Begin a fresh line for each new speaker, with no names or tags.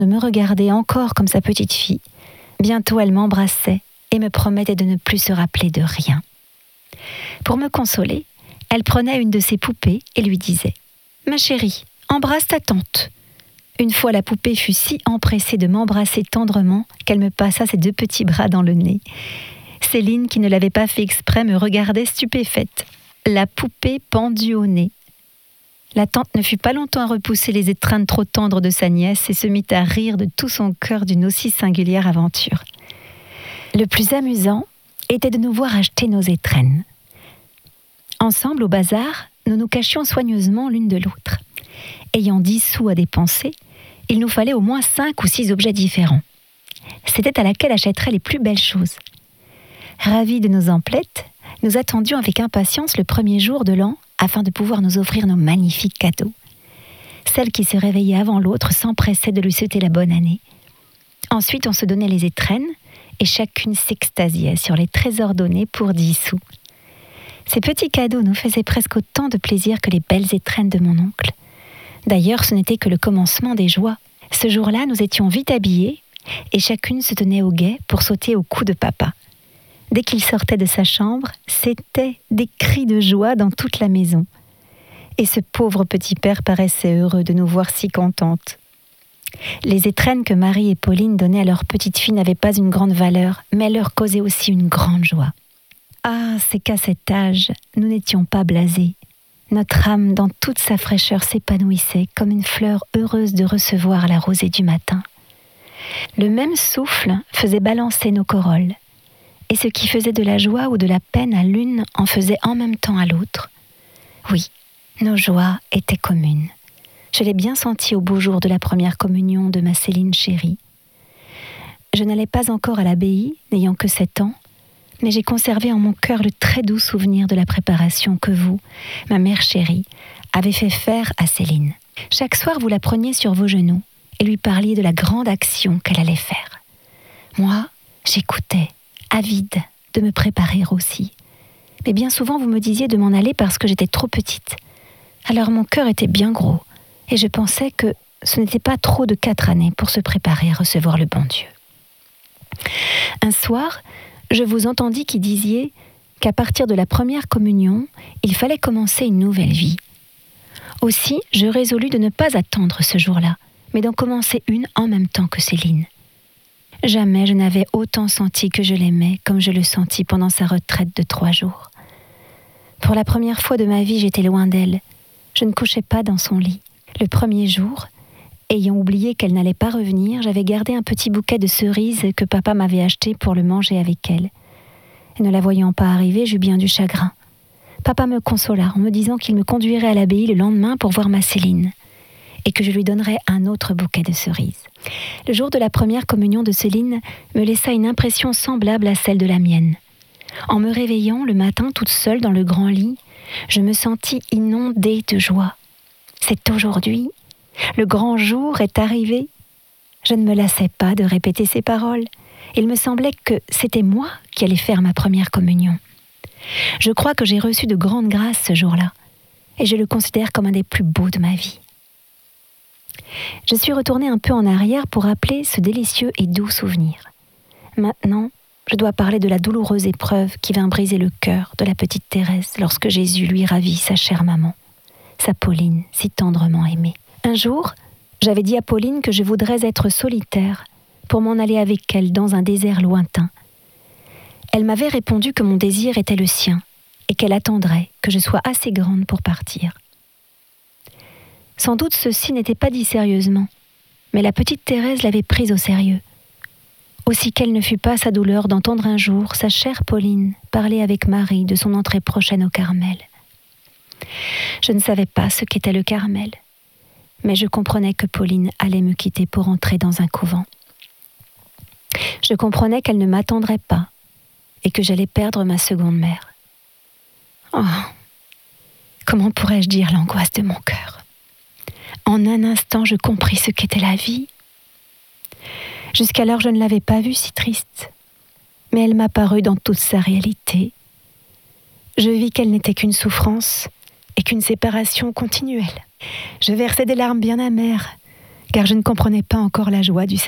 de me regarder encore comme sa petite fille. Bientôt, elle m'embrassait et me promettait de ne plus se rappeler de rien. Pour me consoler, elle prenait une de ses poupées et lui disait « Ma chérie, embrasse ta tante ». Une fois, la poupée fut si empressée de m'embrasser tendrement qu'elle me passa ses 2 petits bras dans le nez. Céline, qui ne l'avait pas fait exprès, me regardait stupéfaite, la poupée pendue au nez. La tante ne fut pas longtemps à repousser les étreintes trop tendres de sa nièce et se mit à rire de tout son cœur d'une aussi singulière aventure. Le plus amusant était de nous voir acheter nos étrennes. Ensemble, au bazar, nous nous cachions soigneusement l'une de l'autre. Ayant 10 sous à dépenser, il nous fallait au moins 5 ou 6 objets différents. C'était à laquelle achèterait les plus belles choses. Ravis de nos emplettes, nous attendions avec impatience le premier jour de l'an afin de pouvoir nous offrir nos magnifiques cadeaux. Celle qui se réveillait avant l'autre s'empressait de lui souhaiter la bonne année. Ensuite, on se donnait les étrennes et chacune s'extasiait sur les trésors donnés pour 10 sous. Ces petits cadeaux nous faisaient presque autant de plaisir que les belles étrennes de mon oncle. D'ailleurs, ce n'était que le commencement des joies. Ce jour-là, nous étions vite habillés et chacune se tenait au guet pour sauter au cou de papa. Dès qu'il sortait de sa chambre, c'était des cris de joie dans toute la maison. Et ce pauvre petit père paraissait heureux de nous voir si contentes. Les étrennes que Marie et Pauline donnaient à leur petite fille n'avaient pas une grande valeur, mais elles leur causaient aussi une grande joie. Ah, c'est qu'à cet âge, nous n'étions pas blasés. Notre âme, dans toute sa fraîcheur, s'épanouissait comme une fleur heureuse de recevoir la rosée du matin. Le même souffle faisait balancer nos corolles. Et ce qui faisait de la joie ou de la peine à l'une en faisait en même temps à l'autre. Oui, nos joies étaient communes. Je l'ai bien senti au beau jour de la première communion de ma Céline chérie. Je n'allais pas encore à l'abbaye, n'ayant que 7 ans, mais j'ai conservé en mon cœur le très doux souvenir de la préparation que vous, ma mère chérie, avez fait faire à Céline. Chaque soir, vous la preniez sur vos genoux et lui parliez de la grande action qu'elle allait faire. Moi, j'écoutais, avide de me préparer aussi. Mais bien souvent, vous me disiez de m'en aller parce que j'étais trop petite. Alors mon cœur était bien gros, et je pensais que ce n'était pas trop de 4 années pour se préparer à recevoir le bon Dieu. Un soir, je vous entendis qui disiez qu'à partir de la première communion, il fallait commencer une nouvelle vie. Aussi, je résolus de ne pas attendre ce jour-là, mais d'en commencer une en même temps que Céline. Jamais je n'avais autant senti que je l'aimais comme je le sentis pendant sa retraite de 3 jours. Pour la première fois de ma vie, j'étais loin d'elle. Je ne couchais pas dans son lit. Le premier jour, ayant oublié qu'elle n'allait pas revenir, j'avais gardé un petit bouquet de cerises que papa m'avait acheté pour le manger avec elle. Et ne la voyant pas arriver, j'eus bien du chagrin. Papa me consola en me disant qu'il me conduirait à l'abbaye le lendemain pour voir ma Céline, et que je lui donnerais un autre bouquet de cerises. Le jour de la première communion de Céline me laissa une impression semblable à celle de la mienne. En me réveillant le matin toute seule dans le grand lit, je me sentis inondée de joie. C'est aujourd'hui, le grand jour est arrivé. Je ne me lassais pas de répéter ces paroles. Il me semblait que c'était moi qui allais faire ma première communion. Je crois que j'ai reçu de grandes grâces ce jour-là, et je le considère comme un des plus beaux de ma vie. Je suis retournée un peu en arrière pour rappeler ce délicieux et doux souvenir. Maintenant, je dois parler de la douloureuse épreuve qui vint briser le cœur de la petite Thérèse lorsque Jésus lui ravit sa chère maman, sa Pauline si tendrement aimée. Un jour, j'avais dit à Pauline que je voudrais être solitaire pour m'en aller avec elle dans un désert lointain. Elle m'avait répondu que mon désir était le sien et qu'elle attendrait que je sois assez grande pour partir. Sans doute ceci n'était pas dit sérieusement, mais la petite Thérèse l'avait prise au sérieux. Aussi quelle ne fut pas sa douleur d'entendre un jour sa chère Pauline parler avec Marie de son entrée prochaine au Carmel. Je ne savais pas ce qu'était le Carmel, mais je comprenais que Pauline allait me quitter pour entrer dans un couvent. Je comprenais qu'elle ne m'attendrait pas et que j'allais perdre ma seconde mère. Oh, comment pourrais-je dire l'angoisse de mon cœur ? En un instant, je compris ce qu'était la vie. Jusqu'alors, je ne l'avais pas vue si triste, mais elle m'apparut dans toute sa réalité. Je vis qu'elle n'était qu'une souffrance et qu'une séparation continuelle. Je versais des larmes bien amères, car je ne comprenais pas encore la joie du